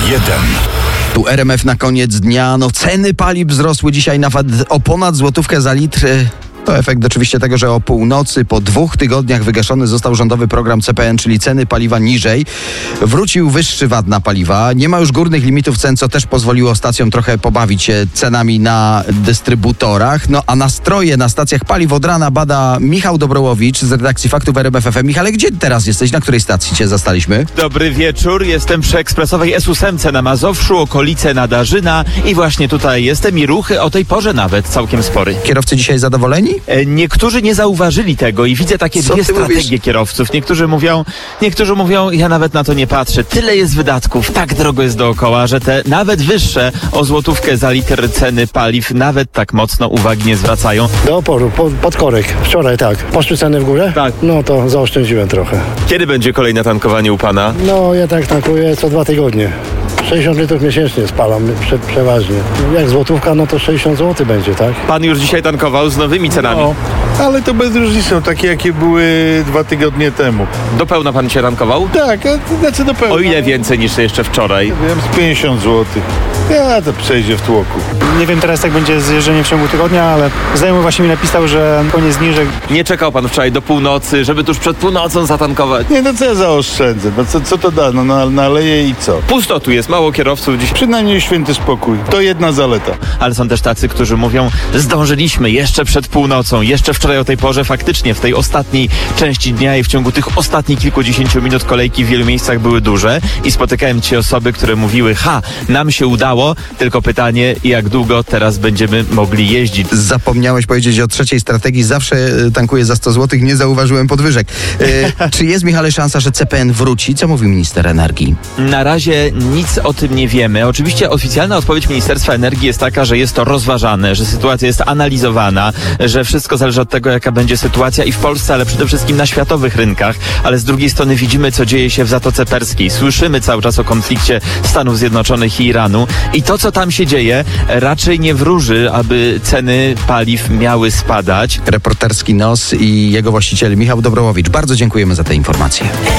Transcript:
Tu RMF na koniec dnia. Ceny paliw wzrosły dzisiaj nawet o ponad złotówkę za litr. To efekt oczywiście tego, że o północy po 2 tygodniach wygaszony został rządowy program CPN, czyli ceny paliwa niżej. Wrócił wyższy VAT na paliwa. Nie ma już górnych limitów cen, co też pozwoliło stacjom trochę pobawić się cenami na dystrybutorach. A nastroje na stacjach paliw od rana bada Michał Dobrołowicz z redakcji Faktów RMF FM. Michale, gdzie teraz jesteś? Na której stacji cię zastaliśmy? Dobry wieczór. Jestem przy ekspresowej S8 na Mazowszu, okolice Nadarzyna i właśnie tutaj jestem i ruchy o tej porze nawet całkiem spory. Kierowcy dzisiaj zadowoleni? Niektórzy nie zauważyli tego i widzę takie dwie strategie kierowców. Niektórzy mówią, ja nawet na to nie patrzę. Tyle jest wydatków, tak drogo jest dookoła, że te nawet wyższe o złotówkę za litr ceny paliw nawet tak mocno uwagi nie zwracają. Do oporu, pod korek. Wczoraj tak. Poszły ceny w górę? Tak. No to zaoszczędziłem trochę. Kiedy będzie kolejne tankowanie u pana? No ja tak tankuję co 2 tygodnie. 60 litrów miesięcznie spalam przeważnie. Jak złotówka, no to 60 zł będzie, tak? Pan już dzisiaj tankował z nowymi cenami. No, ale to bez różnicy, takie jakie były 2 tygodnie temu. Do pełna pan się tankował? Tak, znaczy do pełna. O ile więcej niż jeszcze wczoraj? Wiem, z 50 zł. Ja to przejdzie w tłoku. Nie wiem teraz, jak będzie zjeżdżenie w ciągu tygodnia, ale znajomy właśnie mi napisał, że koniec zniżek. Nie czekał pan wczoraj do północy, żeby tuż przed północą zatankować? Nie, no co ja zaoszczędzę? No co to da? No naleję i co? Pusto tu jest, mało kierowców dziś. Przynajmniej święty spokój. To jedna zaleta. Ale są też tacy, którzy mówią, zdążyliśmy jeszcze przed północą, jeszcze wczoraj o tej porze faktycznie w tej ostatniej części dnia i w ciągu tych ostatnich kilkudziesięciu minut kolejki w wielu miejscach były duże i spotykałem ci osoby, które mówiły, nam się udało, tylko pytanie, jak długo teraz będziemy mogli jeździć. Zapomniałeś powiedzieć o trzeciej strategii, zawsze tankuję za 100 zł, nie zauważyłem podwyżek. Czy jest, Michale, szansa, że CPN wróci? Co mówi minister energii? Na razie nic o tym nie wiemy. Oczywiście oficjalna odpowiedź Ministerstwa Energii jest taka, że jest to rozważane, że sytuacja jest analizowana, że wszystko zależy od tego, jaka będzie sytuacja i w Polsce, ale przede wszystkim na światowych rynkach. Ale z drugiej strony widzimy, co dzieje się w Zatoce Perskiej. Słyszymy cały czas o konflikcie Stanów Zjednoczonych i Iranu i to, co tam się dzieje, raczej nie wróży, aby ceny paliw miały spadać. Reporterski nos i jego właściciel Michał Dobrołowicz. Bardzo dziękujemy za te informacje.